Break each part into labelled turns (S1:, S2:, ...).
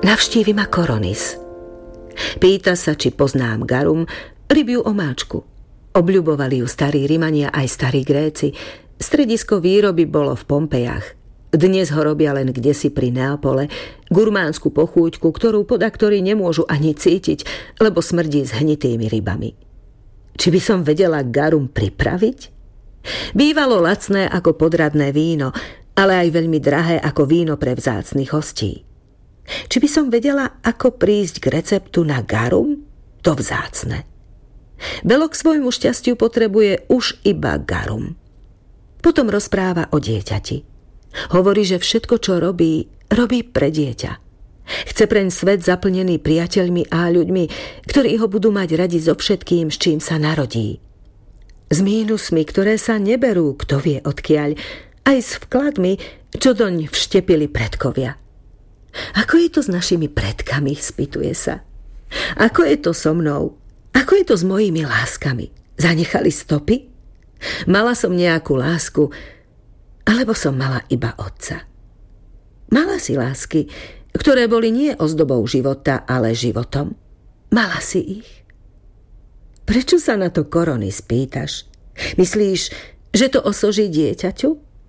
S1: Navštívi ma Koronis. Pýta sa, či poznám garum, rybiu omáčku. Obľubovali ju starí Rimania aj starí Gréci. Stredisko výroby bolo v Pompejach. Dnes ho robia len kdesi pri Neapole. Gurmánsku pochúťku, ktorú podaktori nemôžu ani cítiť, lebo smrdí s hnitými rybami. Či by som vedela garum pripraviť? Bývalo lacné ako podradné víno, ale aj veľmi drahé ako víno pre vzácnych hostí. Či by som vedela, ako prísť k receptu na garum? To vzácne. Belo k svojmu šťastiu potrebuje už iba garum. Potom rozpráva o dieťati. Hovorí, že všetko, čo robí, robí pre dieťa. Chce preň svet zaplnený priateľmi a ľuďmi, ktorí ho budú mať radi so všetkým, s čím sa narodí. S mínusmi, ktoré sa neberú, kto vie odkiaľ, aj s vkladmi, čo doň vštepili predkovia. Ako je to s našimi predkami, spýtuje sa. Ako je to so mnou? Ako je to s mojimi láskami? Zanechali stopy? Mala som nejakú lásku, alebo som mala iba otca? Mala si lásky, ktoré boli nie ozdobou života, ale životom. Mala si ich. Prečo sa na to Korony spýtaš? Myslíš, že to osoží dieťaťu?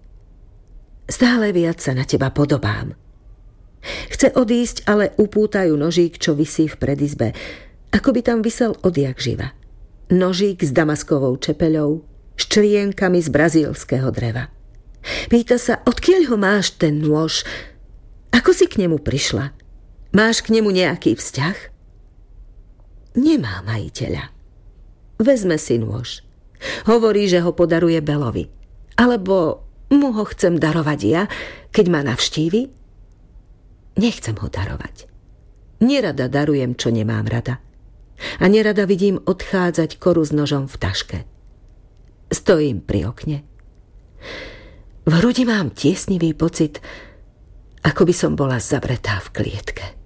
S1: Stále viac sa na teba podobám. Chce odísť, ale upútajú nožík, čo visí v predizbe, ako by tam visel odjak živa. Nožík s damaskovou čepeľou, s črienkami z brazílskeho dreva. Pýta sa, odkiaľ ho máš ten nôž? Ako si k nemu prišla? Máš k nemu nejaký vzťah? Nemá majiteľa. Vezme si nôž. Hovorí, že ho podaruje Belovi. Alebo mu ho chcem darovať ja, keď ma navštívi? Nechcem ho darovať. Nerada darujem, čo nemám rada. A nerada vidím odchádzať koru s nožom v taške. Stojím pri okne. V hrudi mám tiesnivý pocit, ako by som bola zavretá v klietke.